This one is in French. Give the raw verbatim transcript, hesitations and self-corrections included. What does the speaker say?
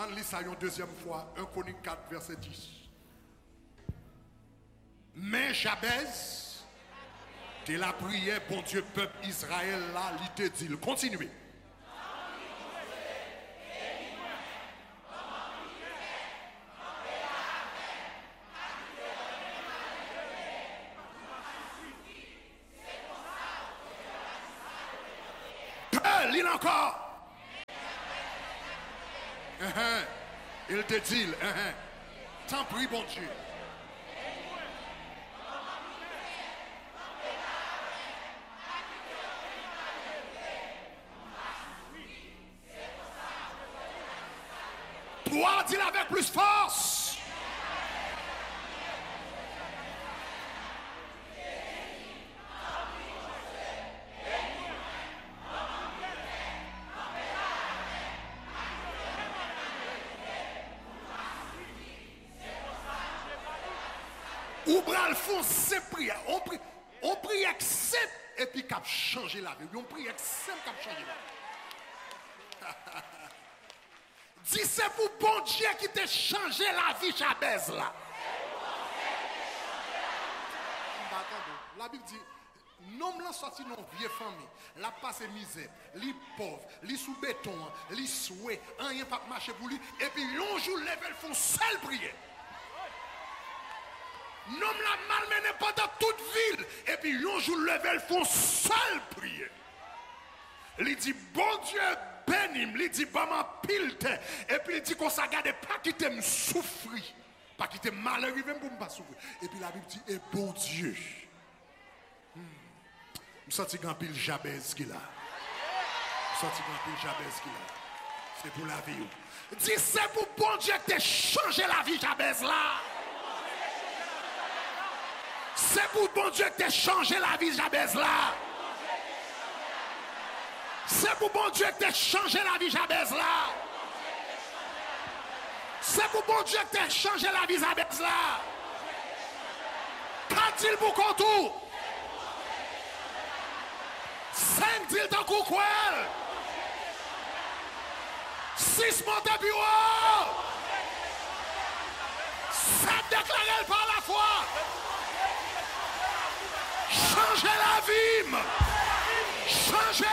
On lit ça une deuxième fois, un Chronique quatre, verset dix. Mais Jabez, de la prière, bon Dieu, peuple Israël, là, il te dit, continuez. Lis encore. Uh -huh. Il te dit, uh -huh. T'en prie, bon Dieu. Toi, dis-le avec plus force. Ou bral font ces prières. On prie, on prie accepte et puis cap changer la vie. On prie accepte cap changer la vie. Dis c'est pour bon Dieu qui t'a changé la vie, Jabez là. La Bible dit, l'homme l'a sorti dans une vieille famille, la passe misère, li pauvre, li sous béton, li souhait, rien pas marcher pour lui, et puis un jour level font seule prière. L'homme l'a malmené pendant toute ville, et puis un jour level font seule prière. Il dit, bon Dieu, bénis, il dit, bah ma pilte, et puis il dit qu'on s'en garde pas quitter me souffrir, pas quitter malheureux, même pour me pas souffrir. Et puis la Bible dit, et bon Dieu. Je sens grand pile Jabez qu'il a. Je sens grand pile Jabez qu'il a. C'est pour la vie. Dis c'est pour bon Dieu que tu changé la vie Jabez là. C'est pour bon Dieu que tu changé la vie Jabez là. C'est pour bon Dieu que tu changé la vie Jabez là. C'est pour bon Dieu que tu changé la vie Jabez là. Qu'a-t-il pour contour? Cinq deals dans Coucouel. Six montées bureau. Sept déclarés par la foi. Changez la vie. Changez